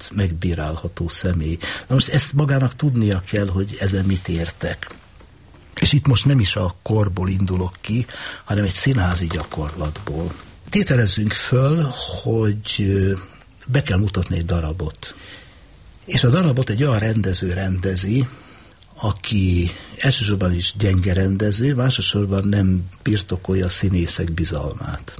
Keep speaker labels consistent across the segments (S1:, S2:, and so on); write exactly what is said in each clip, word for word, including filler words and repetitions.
S1: mint megbírálható személy. Na most ezt magának tudnia kell, hogy ezen mit értek. És itt most nem is a korból indulok ki, hanem egy színházi gyakorlatból. Tételezzünk föl, hogy be kell mutatni egy darabot. És a darabot egy olyan rendező rendezi, aki elsősorban is gyenge rendező, másodszorban nem birtokolja a színészek bizalmát.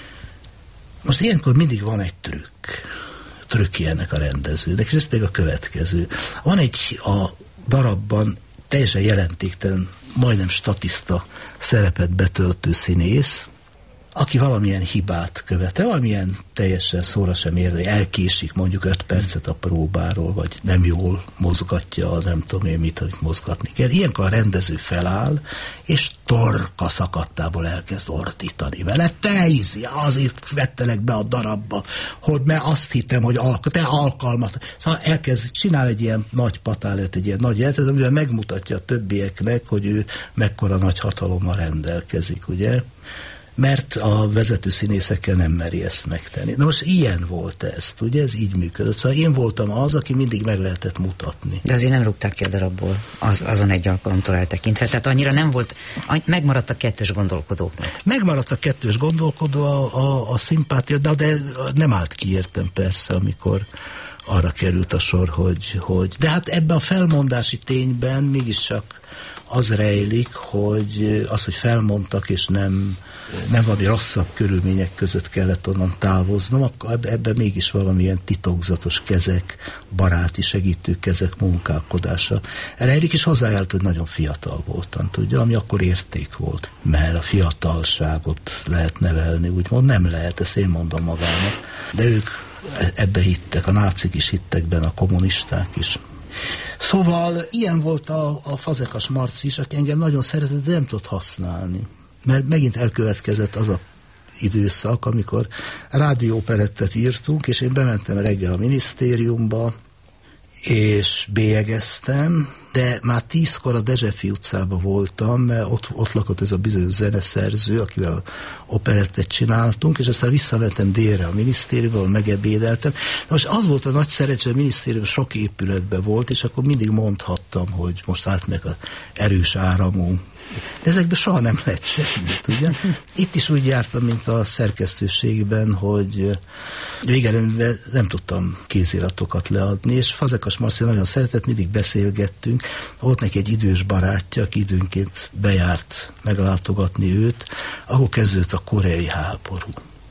S1: Most ilyenkor mindig van egy trükk. Trükkje ennek a rendezőnek, és ez pedig a következő. Van egy a darabban teljesen jelentéktelen, majdnem statiszta szerepet betöltő színész, aki valamilyen hibát követe, valamilyen teljesen szóra sem érde, elkésik mondjuk öt percet a próbáról, vagy nem jól mozgatja, nem tudom én mit, amit mozgatni kell. Ilyenkor a rendező feláll, és torka szakadtából elkezd ordítani vele. Te ízi, azért vettelek be a darabba, hogy mert azt hittem, hogy alk- te alkalmat. Szóval elkezd, csinál egy ilyen nagy patálet, egy ilyen nagy jelentet, amivel megmutatja a többieknek, hogy ő mekkora nagy hatalommal rendelkezik, ugye? Mert a vezető színészekkel nem meri ezt megtenni. Na most ilyen volt ez, ugye, ez így működött. Szóval én voltam az, aki mindig meg lehetett mutatni.
S2: De azért nem rúgták ki a darabból, az, azon egy alkalomtól eltekintve. Tehát annyira nem volt, megmaradt a kettős gondolkodóknak.
S1: Megmaradt a kettős gondolkodó, a, a, a szimpátia, de, de nem állt ki, értem persze, amikor arra került a sor, hogy, hogy... De hát ebben a felmondási tényben mégiscsak az rejlik, hogy az, hogy felmondtak, és nem, nem valami rosszabb körülmények között kellett onnan távoznom, akkor ebben mégis valamilyen titokzatos kezek, baráti segítő kezek munkálkodása rejlik, és hozzájárult, hogy nagyon fiatal voltam, tudja, ami akkor érték volt. Mert a fiatalságot lehet nevelni, úgymond nem lehet, ezt én mondom magának. De ők ebbe hittek, a nácik is hittek benne, a kommunisták is. Szóval ilyen volt a, a Fazekas Marci is, aki engem nagyon szeretett, de nem tudott használni. Mert megint elkövetkezett az a időszak, amikor rádióoperettet írtunk, és én bementem reggel a minisztériumba, és bélyegeztem, de már tízkor a Dezsefi utcában voltam, mert ott, ott lakott ez a bizonyos zeneszerző, akivel operettet csináltunk, és aztán visszamentem délre a minisztériumban, megebédeltem. De most az volt a nagy szerencsé, hogy a minisztérium sok épületben volt, és akkor mindig mondhattam, hogy most átmegyek az erős áramú. De ezekben soha nem lett semmit, ugye? Itt is úgy jártam, mint a szerkesztőségben, hogy végeredményben nem tudtam kéziratokat leadni, és Fazekas Marci nagyon szeretett, mindig beszélgettünk. Volt neki egy idős barátja, aki időnként bejárt meglátogatni őt, ahol kezdődött a koreai háború.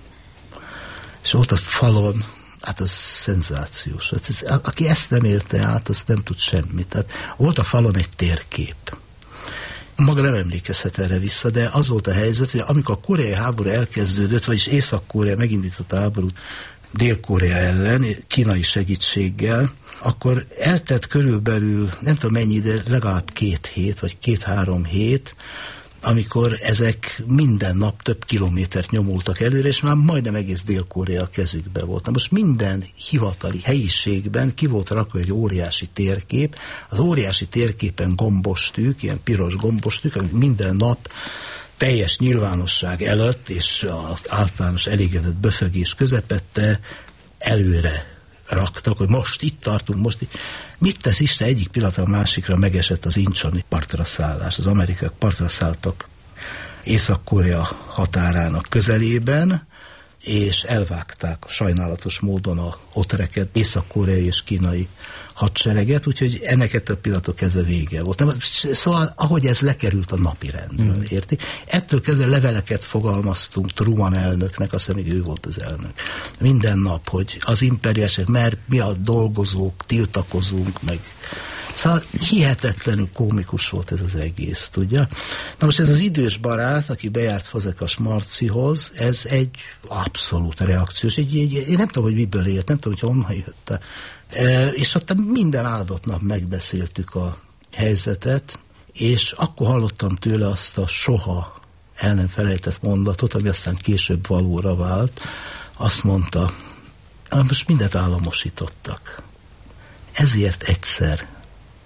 S1: És ott a falon, hát az szenzációs. Hát ez, aki ezt nem élte át, az nem tud semmit. Tehát volt a falon egy térkép. Maga nem emlékezhet erre vissza, de az volt a helyzet, hogy amikor a koreai háború elkezdődött, vagyis Észak-Korea megindította a háborút Dél-Korea ellen, kínai segítséggel, akkor eltelt körülbelül, nem tudom mennyi ide, legalább két hét, vagy két-három hét, amikor ezek minden nap több kilométert nyomultak előre, és már majdnem egész Dél-Korea kezükbe volt. Na most minden hivatali helyiségben ki volt rakva egy óriási térkép, az óriási térképen gombostűk, ilyen piros gombostűk, amik minden nap teljes nyilvánosság előtt, és az általános elégedett böfögés közepette előre raktak, hogy most itt tartunk, most itt. Mit tesz Isten, egyik pillanatra a másikra megesett az incsoni partra szállás. Az amerikaiak partra szálltak Észak-Korea határának közelében, és elvágták sajnálatos módon a ott rekedt észak-koreai és kínai hadsereget, úgyhogy ennek ettől pillanatok kezdve vége volt. Szóval, ahogy ez lekerült a napirendről, mm. érti? Ettől kezdve leveleket fogalmaztunk Truman elnöknek, azt hiszem, hogy ő volt az elnök. Minden nap, hogy az imperiások, mert mi a dolgozók, tiltakozunk, meg... Szóval hihetetlenül kómikus volt ez az egész, tudja? Na most ez az idős barát, aki bejárt Fazekas Marcihoz, ez egy abszolút reakciós, egy, egy, én nem tudom, hogy miből élt, nem tudom, hogy honnan jött. E, és ott minden áldott nap megbeszéltük a helyzetet, és akkor hallottam tőle azt a soha el nem felejtett mondatot, ami aztán később valóra vált. Azt mondta, most mindent államosítottak. Ezért egyszer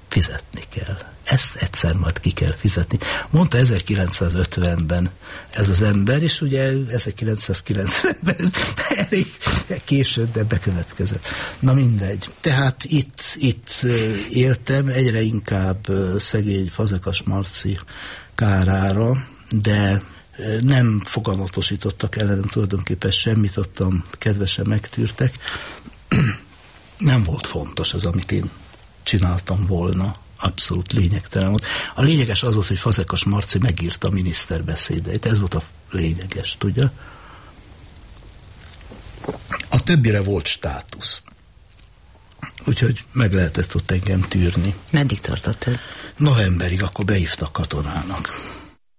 S1: fizetni kell. Ezt egyszer majd ki kell fizetni. Mondta ezerkilencszázötvenben ez az ember, és ugye ezerkilencszázkilencvenben ez elég később, de bekövetkezett. Na mindegy. Tehát itt, itt éltem egyre inkább szegény Fazekas Marci kárára, de nem foganatosítottak ellenem tulajdonképpen semmit, ottan kedvesen megtűrtek. Nem volt fontos az, amit én csináltam volna. Abszolút lényegtelen volt. A lényeges az volt, hogy Fazekas Marci megírta a miniszterbeszédeit. Ez volt a lényeges, tudja? A többire volt státusz. Úgyhogy meg lehetett ott engem tűrni.
S2: Meddig tartott ez?
S1: Novemberig, akkor beívtak katonának.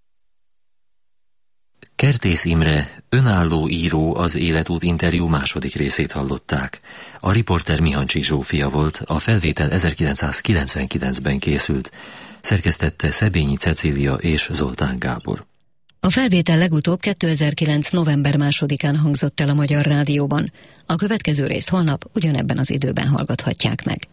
S3: Kertész Imre, önálló író, az Életút interjú második részét hallották. A riporter Mihancsi Zsófia volt, a felvétel ezerkilencszázkilencvenkilencben készült. Szerkesztette Szebényi Cecília és Zoltán Gábor.
S4: A felvétel legutóbb kétezer-kilenc. november másodikán hangzott el a Magyar Rádióban. A következő részt holnap ugyanebben az időben hallgathatják meg.